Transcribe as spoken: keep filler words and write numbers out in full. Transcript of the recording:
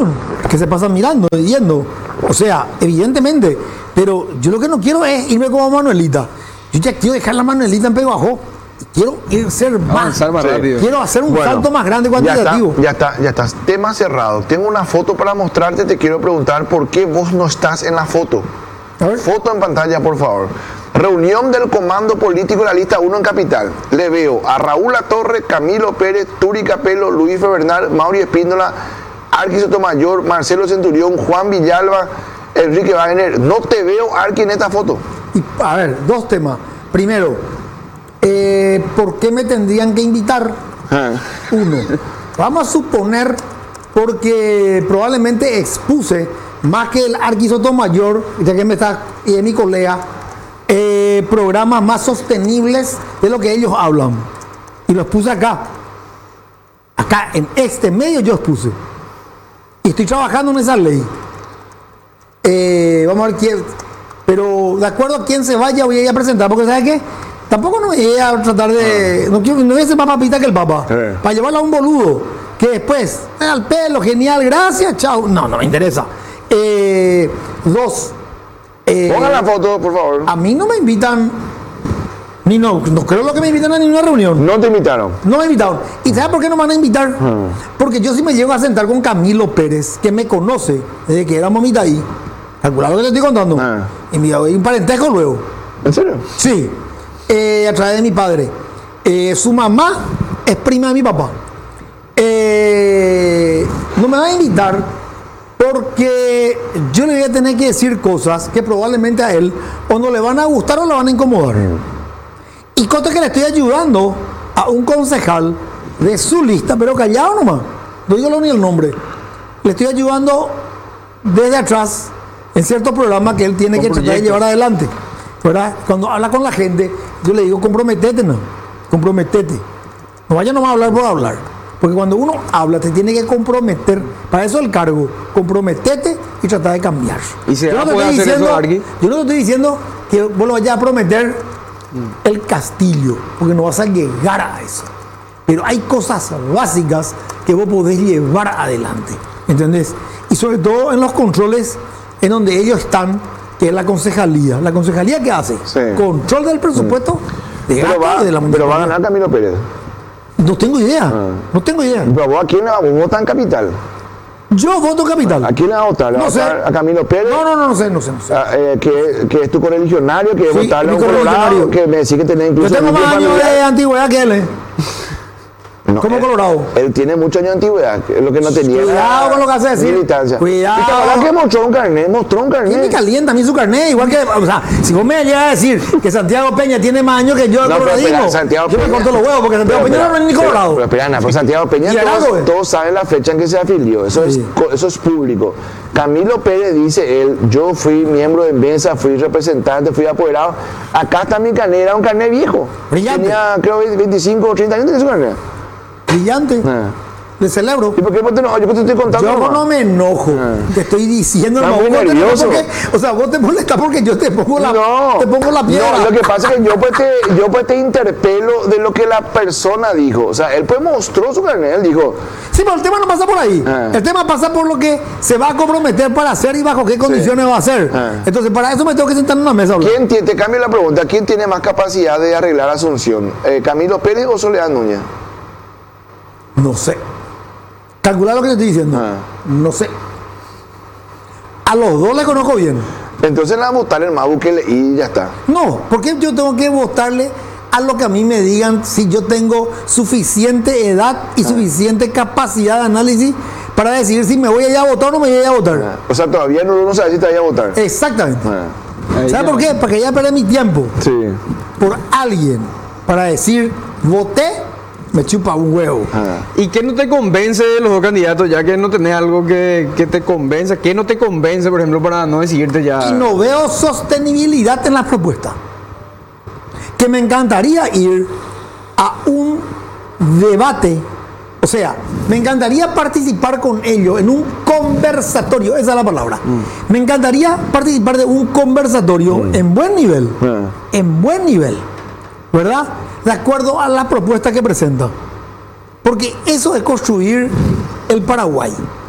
que se pasan mirando, yendo. O sea, evidentemente. Pero yo lo que no quiero es irme como Manuelita. Yo ya quiero dejar la Manuelita en Peguajó. Quiero ir ser más. más Sí. rápido. Quiero hacer un Bueno, salto más grande Ya está, cuantitativo. ya está, ya está. Tema cerrado. Tengo una foto para mostrarte. Te quiero preguntar por qué vos no estás en la foto. A ver. Foto en pantalla, por favor. Reunión del Comando Político de la Lista uno en Capital. Le veo a Raúl Latorre, Camilo Pérez, Turi Capello, Luis Febernal, Mauri Espíndola, Arqui Sotomayor, Marcelo Centurión, Juan Villalba, Enrique Wagner. No te veo, Arqui, en esta foto. Y, a ver, dos temas. Primero, eh, ¿por qué me tendrían que invitar? Uno, vamos a suponer, porque probablemente expuse más que el Arqui Sotomayor, ya que me está, y es mi colega, eh, programas más sostenibles de lo que ellos hablan. Y los puse acá. Acá, en este medio yo expuse. Y estoy trabajando en esa ley. Eh, vamos a ver quién. Pero de acuerdo a quién se vaya, voy a ir a presentar, porque ¿sabes qué? Tampoco no voy a tratar de. No quiero, no voy a ser más papita que el papa. Sí. Para llevarla a un boludo. Que después, eh, al pelo, genial, gracias, chao. No, no me interesa. Eh, dos. eh, Pongan la foto, por favor. a mí no me invitan. Ni no, no creo lo que me invitan a ninguna reunión. No te invitaron. No me invitaron. ¿Y sabes por qué no me van a invitar? Porque yo sí me llego a sentar con Camilo Pérez, que me conoce desde que era mamita ahí. Calcular lo que te estoy contando. Ah. Y me hay un parentesco luego. ¿En serio? Sí. Eh, a través de mi padre. Eh, su mamá es prima de mi papá. Eh, no me van a invitar porque yo le voy a tener que decir cosas que probablemente a él o no le van a gustar o le van a incomodar. Y cosa que le estoy ayudando a un concejal de su lista, pero callado nomás, no digo ni el nombre. Le estoy ayudando desde atrás en ciertos programas que él tiene Con que tratar de proyectos. llevar adelante. ¿Verdad? Cuando habla con la gente, yo le digo, comprometete, no, comprometete. No vaya nomás a hablar por hablar. Porque cuando uno habla, te tiene que comprometer. Para eso el cargo, comprometete y tratar de cambiar. ¿Y se Yo va a no te poder estoy hacer eso, diciendo- Arqui? Yo no te estoy diciendo que vos lo vayas a prometer el castillo, porque no vas a llegar a eso. Pero hay cosas básicas que vos podés llevar adelante, ¿entendés? Y sobre todo en los controles en donde ellos están, que es la concejalía. ¿La concejalía qué hace? Sí. Control del presupuesto de Pero gasto va, de la pero va a municipalidad. ganar Camilo Pérez. No tengo idea, no tengo idea. Pero vos, ¿a quién le vas a votar en Capital? Yo voto capital. ¿A quién le vas a votar? ¿Le No vas a sé. votar a Camilo Pérez? No, no, no, no sé, no sé. No sé. Ah, eh, que, que es tu correligionario, que Sí, votarle a un mi colorado, correligionario. que me decís que tenés Yo incluso tengo vínculo más años familiar. de antigüedad que él, ¿eh? No, como él- colorado. Él tiene muchos años de antigüedad, que es lo que no tenía. Cuidado era con lo que hace decir. militancia. Cuidado. ¿Y te acuerdas que mostró un carnet? Mostró un ¿Quién me carnet. calienta a mí su carnet? Igual que, o sea, si vos me llegas a decir que Santiago Peña tiene más años que yo de No, pero coloradismo, espera, Santiago yo me Peña- corto los huevos porque Santiago Pero, Peña no espera, es ni pero- colorado. Pero espera, Ana, pues Santiago Peña, Y Arago, todos, eh. todos saben la fecha en que se afilió. Eso, Sí. es, co- eso es público. Camilo Pérez dice él, yo fui miembro de mesa, fui representante, fui apoderado. Acá está mi carnet, era un carnet viejo. Brillante. Tenía, creo, veinticinco o treinta años tenía su carnet. Brillante. Ah. Le celebro. ¿Y por qué vos te enojas? Yo te estoy contando. Yo nomás. no me enojo. Te estoy diciendo, Estás hermano, muy vos te enojas nervioso. porque- o sea, vos te molestas porque yo te pongo la, No, te pongo la piedra. no, lo que pasa es que yo pues, te, yo pues te interpelo de lo que la persona dijo. O sea, él pues mostró su carnet, él dijo, Sí, pero el tema no pasa por ahí. Ah. El tema pasa por lo que se va a comprometer para hacer y bajo qué condiciones va a hacer. Ah. Entonces, para eso me tengo que sentar en una mesa. a hablar. ¿quién tiene, te cambio la pregunta, ¿quién tiene más capacidad de arreglar Asunción? Eh, ¿Camilo Pérez o Soledad Núñez? No sé. Calcular lo que te estoy diciendo. Ah. No sé. A los dos le conozco bien. Entonces le vamos a votar el más Bukele y ya está. No, porque yo tengo que votarle a lo que a mí me digan si yo tengo suficiente edad y suficiente capacidad de análisis para decidir si me voy a ir a votar o no me voy a ir a votar. Ah, O sea, todavía no, no sabe si te vaya a votar. Exactamente. Ah, Ahí ¿Sabes ya. por qué? Para que ya perdí mi tiempo Sí. por alguien para decir voté, me chupa un huevo. Ah. ¿Y qué no te convence de los dos candidatos, ya que no tenés algo que, que te convenza? ¿Qué no te convence, por ejemplo, para no decidirte ya? Y no veo sostenibilidad en las propuestas. Que me encantaría ir a un debate, o sea, me encantaría participar con ellos en un conversatorio, esa es la palabra. Me encantaría participar de un conversatorio en buen nivel, Ah. en buen nivel, ¿verdad? De acuerdo a la propuesta que presentan. Porque eso es construir el Paraguay.